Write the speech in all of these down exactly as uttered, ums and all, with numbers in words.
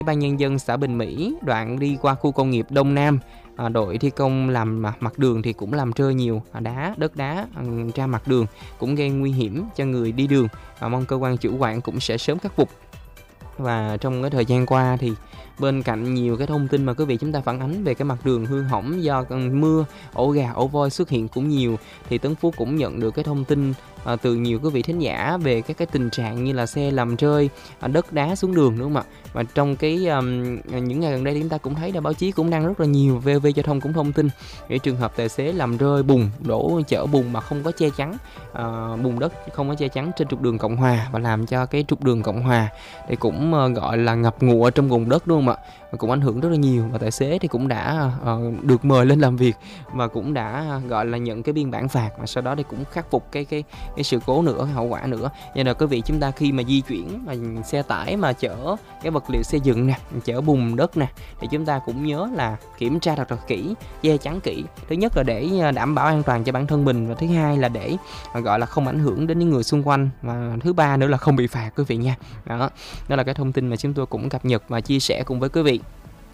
Ủy ban nhân dân xã Bình Mỹ đoạn đi qua khu công nghiệp Đông Nam, à, đội thi công làm mặt đường thì cũng làm trơi nhiều đá, đất đá ra mặt đường cũng gây nguy hiểm cho người đi đường. À, mong cơ quan chủ quản cũng sẽ sớm khắc phục. Và trong cái thời gian qua thì bên cạnh nhiều cái thông tin mà quý vị chúng ta phản ánh về cái mặt đường hư hỏng do mưa, ổ gà, ổ voi xuất hiện cũng nhiều, thì Tấn Phú cũng nhận được cái thông tin à, từ nhiều quý vị thính giả về các cái tình trạng như là xe làm rơi, à, đất đá xuống đường, đúng không ạ? Và trong cái um, những ngày gần đây thì chúng ta cũng thấy là báo chí cũng đăng rất là nhiều, vê o vê Giao thông cũng thông tin cái trường hợp tài xế làm rơi bùn, đổ chở bùn mà không có che chắn, à, bùn đất không có che chắn trên trục đường Cộng Hòa và làm cho cái trục đường Cộng Hòa thì cũng uh, gọi là ngập ngụa trong bùn đất, đúng không ạ? Cũng ảnh hưởng rất là nhiều, và tài xế thì cũng đã uh, được mời lên làm việc và cũng đã uh, gọi là nhận cái biên bản phạt, và sau đó thì cũng khắc phục cái cái cái sự cố nữa, cái hậu quả nữa. Nên là quý vị chúng ta khi mà di chuyển mà xe tải mà chở cái vật liệu xây dựng nè, chở bùn đất nè, thì chúng ta cũng nhớ là kiểm tra thật là kỹ, che chắn kỹ. Thứ nhất là để đảm bảo an toàn cho bản thân mình, và thứ hai là để uh, gọi là không ảnh hưởng đến những người xung quanh, và thứ ba nữa là không bị phạt quý vị nha. Đó, đó là cái thông tin mà chúng tôi cũng cập nhật và chia sẻ cùng với quý vị.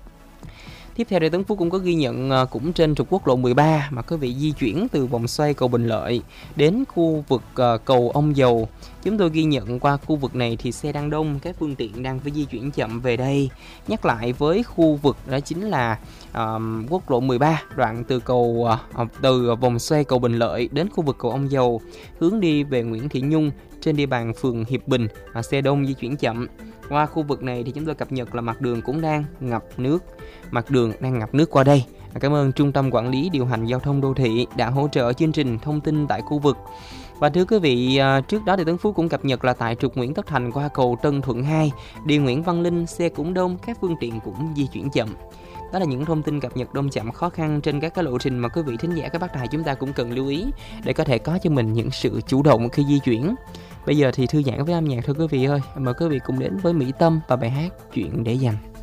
Tiếp theo thì Tấn Phú cũng có ghi nhận cũng trên trục quốc lộ mười ba mà quý vị di chuyển từ vòng xoay cầu Bình Lợi đến khu vực cầu Ông Dầu. Chúng tôi ghi nhận qua khu vực này thì xe đang đông, các phương tiện đang phải di chuyển chậm về đây. Nhắc lại với khu vực đó chính là uh, quốc lộ mười ba đoạn từ cầu uh, từ vòng xoay cầu Bình Lợi đến khu vực cầu Ông Dầu, hướng đi về Nguyễn Thị Nhung trên địa bàn phường Hiệp Bình, uh, xe đông di chuyển chậm. Qua khu vực này thì chúng tôi cập nhật là mặt đường cũng đang ngập nước, mặt đường đang ngập nước qua đây. Cảm ơn Trung tâm Quản lý Điều hành Giao thông Đô thị đã hỗ trợ chương trình thông tin tại khu vực. Và thưa quý vị, trước đó thì Tấn Phú cũng cập nhật là tại trục Nguyễn Tất Thành qua cầu Tân Thuận hai, đi Nguyễn Văn Linh, xe cũng đông, các phương tiện cũng di chuyển chậm. Đó là những thông tin cập nhật đông chậm khó khăn trên các cái lộ trình mà quý vị thính giả các bác đài chúng ta cũng cần lưu ý để có thể có cho mình những sự chủ động khi di chuyển. Bây giờ thì thư giãn với âm nhạc thôi quý vị ơi. Mời quý vị cùng đến với Mỹ Tâm và bài hát Chuyện Để Dành.